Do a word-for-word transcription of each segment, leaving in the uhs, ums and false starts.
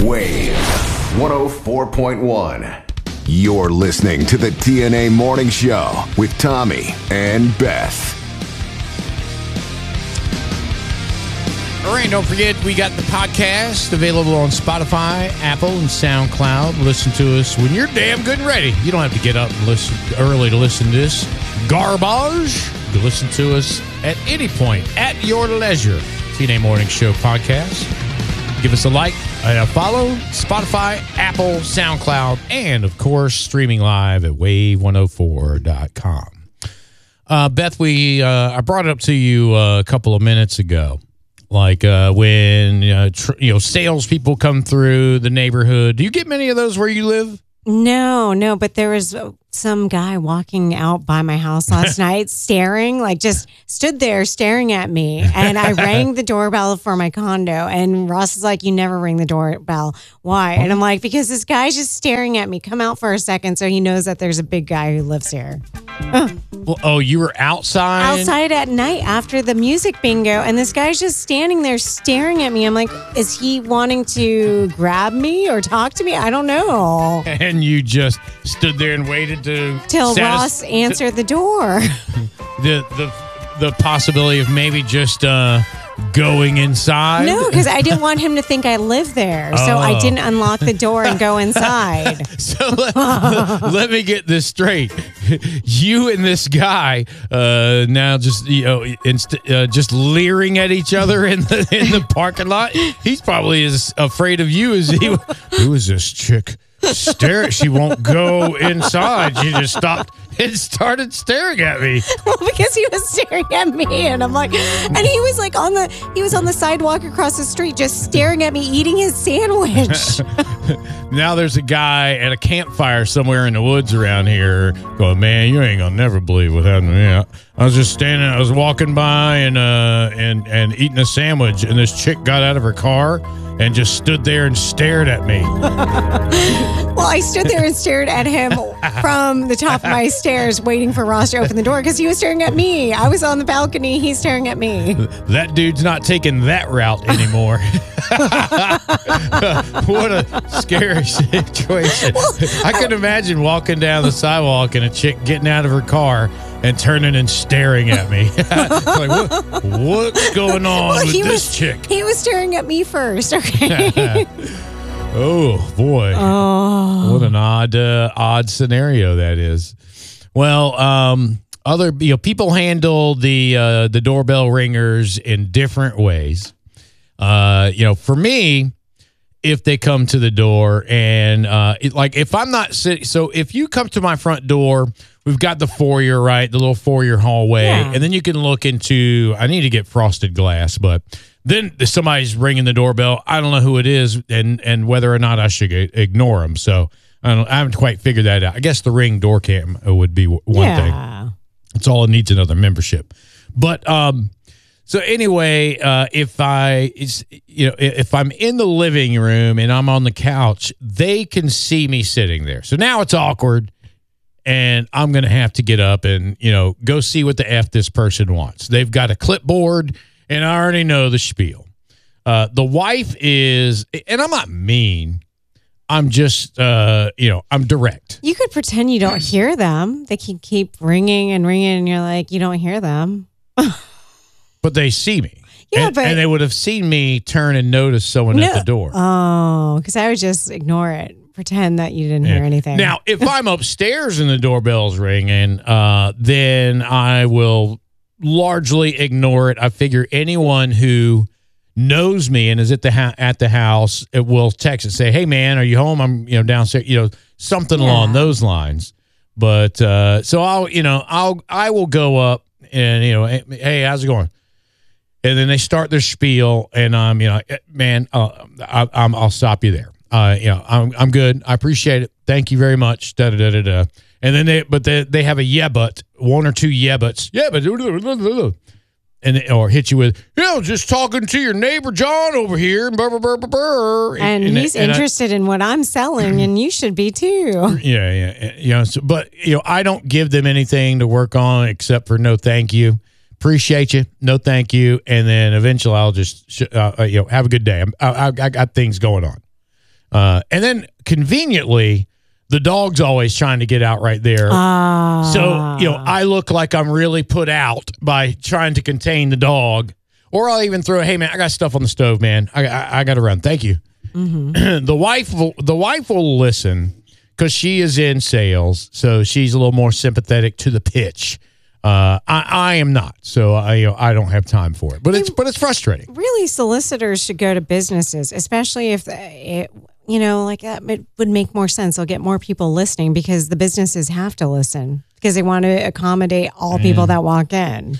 Wave one oh four point one. You're listening to the T N A Morning Show with Tommy and Beth. All right, don't forget, we got the podcast available on Spotify, Apple, and SoundCloud. Listen to us when you're damn good and ready. You don't have to get up and listen early to listen to this garbage. You can listen to us at any point, at your leisure. T N A Morning Show podcast. Give us a like and a follow. Spotify, Apple, SoundCloud, and, of course, streaming live at wave one oh four dot com. Uh, Beth, we uh, I brought it up to you uh, a couple of minutes ago. Like uh, when uh, tr- you know salespeople come through the neighborhood. Do you get many of those where you live? No, no, but there was some guy walking out by my house last night staring, like just stood there staring at me. And I rang the doorbell for my condo. And Ross is like, you never ring the doorbell. Why? And I'm like, because this guy's just staring at me. Come out for a second so he knows that there's a big guy who lives here. Well, oh, you were outside? Outside at night after the music bingo. And this guy's just standing there staring at me. I'm like, is he wanting to grab me or talk to me? I don't know. And you just stood there and waited to till satis- Ross answered the door. the the the possibility of maybe just uh, going inside. No, because I didn't want him to think I lived there, so oh. I didn't unlock the door and go inside. So let, let me get this straight: you and this guy uh, now just you know inst- uh, just leering at each other in the in the parking lot. He's probably as afraid of you as he. Who is this chick? Stare! She won't go inside. She just stopped and started staring at me. Well, because he was staring at me, and I'm like, and he was like on the he was on the sidewalk across the street, just staring at me, eating his sandwich. Now there's a guy at a campfire somewhere in the woods around here going, man, you ain't gonna never believe what happened to me. I, I was just standing, I was walking by and uh and and eating a sandwich, and this chick got out of her car and just stood there and stared at me. Well, I stood there and stared at him from the top of my stairs, waiting for Ross to open the door because he was staring at me. I was on the balcony. He's staring at me. That dude's not taking that route anymore. What a scary situation. Well, I can imagine walking down the sidewalk and a chick getting out of her car and turning and staring at me. Like, what, what's going on well, with this was, chick? He was staring at me first, okay? Oh, boy. Oh. What an odd uh, odd scenario that is. Well, um, other you know, people handle the uh, the doorbell ringers in different ways. Uh, you know, for me, if they come to the door and uh, it, like if I'm not sitting, so if you come to my front door, we've got the foyer, right? The little foyer hallway. Yeah. And then you can look into, I need to get frosted glass, but then somebody's ringing the doorbell. I don't know who it is and, and whether or not I should ignore them. So I, don't, I haven't quite figured that out. I guess the Ring door cam would be one yeah. thing. It's all it needs another membership. But, um, so anyway, uh, if I, it's, you know, if I'm in the living room and I'm on the couch, they can see me sitting there. So now it's awkward. And I'm going to have to get up and, you know, go see what the F this person wants. They've got a clipboard, and I already know the spiel. Uh, the wife is, and I'm not mean. I'm just, uh, you know, I'm direct. You could pretend you don't hear them. They can keep ringing and ringing, and you're like, you don't hear them. But they see me. Yeah, and, but and they would have seen me turn and notice someone no, at the door. Oh, because I would just ignore it. Pretend that you didn't yeah. hear anything. Now, if I'm upstairs and the doorbell's ringing, uh, then I will largely ignore it. I figure anyone who knows me and is at the ha- at the house, it will text and say, "Hey, man, are you home? I'm you know downstairs." You know, something yeah. along those lines. But uh, so I'll you know I'll I will go up and you know, hey, how's it going? And then they start their spiel, and I'm you know, man, uh, I, I'm I'll stop you there. Uh, you know, I'm I'm good. I appreciate it. Thank you very much. Da da da da da. And then they, but they they have a yeah but, one or two yeah buts. Yeah, but and they, or hit you with, you know, just talking to your neighbor John over here, and blah, blah, blah, blah, blah. And, and he's and interested I, in what I'm selling, and you should be too. Yeah, yeah, you know. So, but you know, I don't give them anything to work on except for no thank you. Appreciate you. No, thank you. And then eventually I'll just, uh, you know, have a good day. I, I, I got things going on. Uh, and then conveniently, the dog's always trying to get out right there. Ah. So, you know, I look like I'm really put out by trying to contain the dog. Or I'll even throw, hey, man, I got stuff on the stove, man. I, I, I got to run. Thank you. Mm-hmm. the wife will, the wife will listen because she is in sales. So she's a little more sympathetic to the pitch. Uh, I, I am not, so I you know, I don't have time for it. But it's but it's frustrating. Really, solicitors should go to businesses, especially if it, you know, like that it would make more sense. They'll get more people listening because the businesses have to listen because they want to accommodate all people mm. that walk in.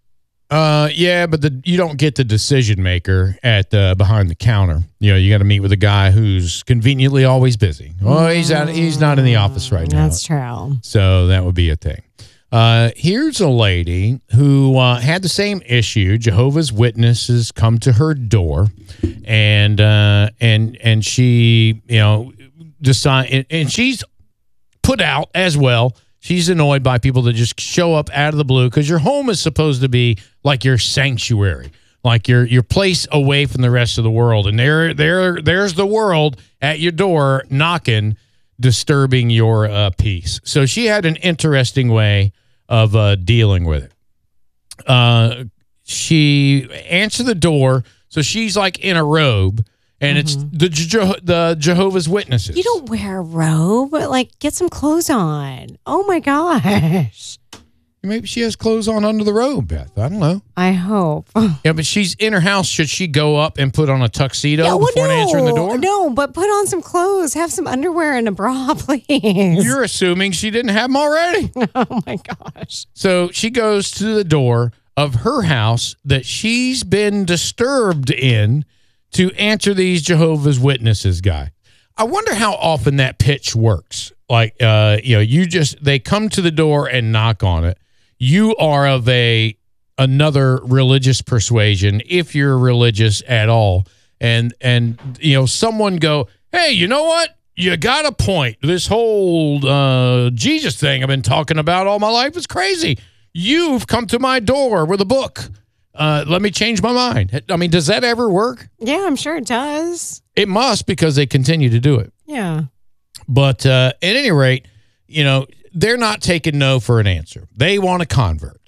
Uh, yeah, but the you don't get the decision maker at uh, behind the counter. You know, you got to meet with a guy who's conveniently always busy. Oh, he's out. He's not in the office right now. That's true. So that would be a thing. Uh, here's a lady who uh, had the same issue. Jehovah's Witnesses come to her door, and uh, and and she, you know, decide, and, and she's put out as well. She's annoyed by people that just show up out of the blue because your home is supposed to be like your sanctuary, like your your place away from the rest of the world, and there there there's the world at your door knocking, disturbing your uh, peace. So she had an interesting way of uh, dealing with it. Uh, she answered the door, so she's like in a robe, and mm-hmm. it's the Je- the Jehovah's Witnesses. You don't wear a robe, but like get some clothes on. Oh my gosh. Maybe she has clothes on under the robe, Beth. I don't know. I hope. Yeah, but she's in her house. Should she go up and put on a tuxedo yeah, well, before no, answering the door? No, but put on some clothes. Have some underwear and a bra, please. You're assuming she didn't have them already. Oh, my gosh. So she goes to the door of her house that she's been disturbed in to answer these Jehovah's Witnesses guy. I wonder how often that pitch works. Like, uh, you know, you just, they come to the door and knock on it. You are of a another religious persuasion, if you're religious at all, and and you know someone go, hey, you know what? You got a point. This whole uh, Jesus thing I've been talking about all my life is crazy. You've come to my door with a book. Uh, let me change my mind. I mean, does that ever work? Yeah, I'm sure it does. It must, because they continue to do it. Yeah. But uh, at any rate, you know, they're not taking no for an answer. They want a convert.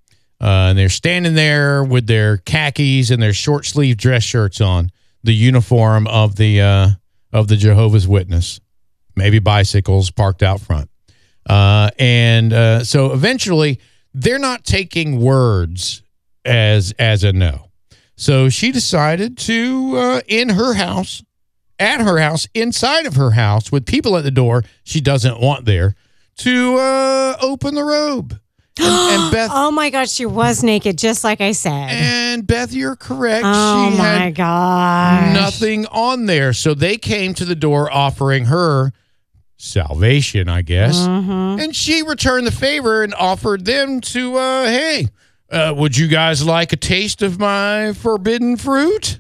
Uh, and they're standing there with their khakis and their short sleeve dress shirts on, the uniform of the uh, of the Jehovah's Witness, maybe bicycles parked out front. Uh, and uh, so eventually they're not taking words as as a no. So she decided to, uh, in her house, at her house, inside of her house, with people at the door she doesn't want there, to uh, open the robe. And, and Beth, oh my gosh, she was naked, just like I said. And Beth, you're correct. Oh she my had gosh. nothing on there. So they came to the door offering her salvation, I guess. Mm-hmm. And she returned the favor and offered them to, uh, hey, uh, would you guys like a taste of my forbidden fruit?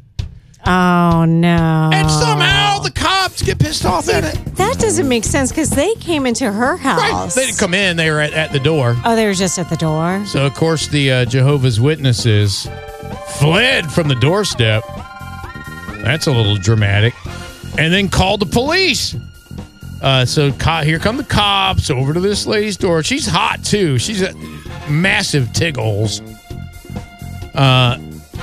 Oh, no. And somehow the cops get pissed off at it. That doesn't make sense because they came into her house. Right. They didn't come in. They were at, at the door. Oh, they were just at the door? So, of course, the uh, Jehovah's Witnesses fled from the doorstep. That's a little dramatic. And then called the police. Uh, so co- here come the cops over to this lady's door. She's hot, too. She's a massive tiggles. Uh...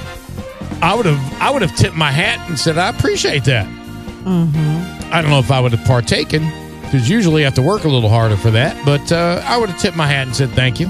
I would have I would have tipped my hat and said, I appreciate that. Mm-hmm. I don't know if I would have partaken, because usually you have to work a little harder for that, but uh, I would have tipped my hat and said thank you.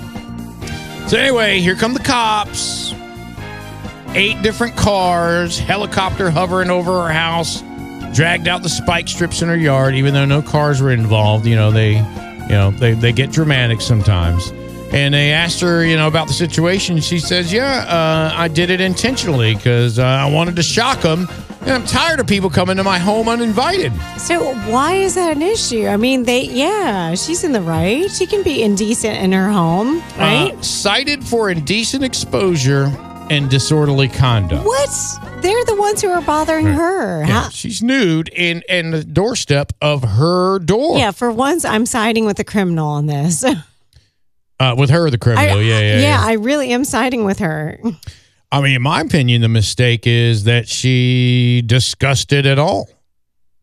So anyway, here come the cops. Eight different cars, helicopter hovering over her house, dragged out the spike strips in her yard, even though no cars were involved. You know, they you know, they, they get dramatic sometimes. And they asked her, you know, about the situation. She says, yeah, uh, I did it intentionally because uh, I wanted to shock them. And I'm tired of people coming to my home uninvited. So why is that an issue? I mean, they, yeah, she's in the right. She can be indecent in her home, right? Uh, cited for indecent exposure and disorderly conduct. What? They're the ones who are bothering right. her. Yeah, How? She's nude in, in the doorstep of her door. Yeah, for once, I'm siding with the criminal on this. Uh, with her, the criminal, I, yeah, yeah, yeah. Yeah, I really am siding with her. I mean, in my opinion, the mistake is that she discussed it at all.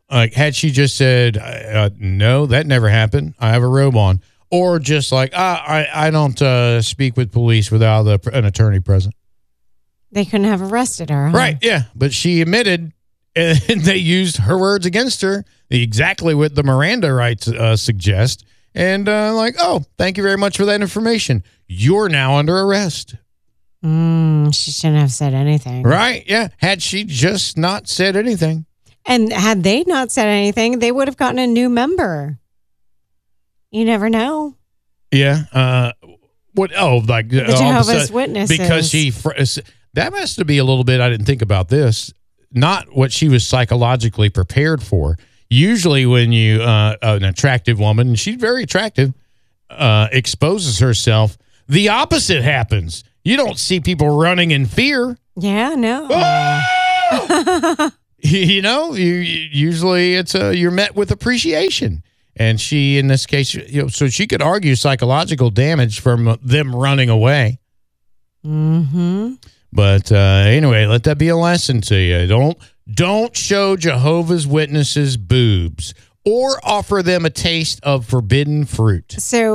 Like, had she just said, uh, no, that never happened, I have a robe on. Or just like, ah, I, I don't uh, speak with police without a, an attorney present. They couldn't have arrested her, huh? Right, yeah. But she admitted, and they used her words against her, exactly what the Miranda rights uh, suggest. And uh, like, oh, thank you very much for that information. You're now under arrest. Mm, she shouldn't have said anything. Right, yeah. Had she just not said anything. And had they not said anything, they would have gotten a new member. You never know. Yeah. Uh, what? Oh, like the Jehovah's Witnesses. Because she, that has to be a little bit, I didn't think about this, not what she was psychologically prepared for. Usually when you, uh, an attractive woman, and she's very attractive, uh, exposes herself, the opposite happens. You don't see people running in fear. Yeah, no. Oh! You know, you, you usually it's a, you're met with appreciation. And she, in this case, you know, so she could argue psychological damage from them running away. Mm-hmm. But uh, anyway, let that be a lesson to you. Don't don't show Jehovah's Witnesses boobs or offer them a taste of forbidden fruit. So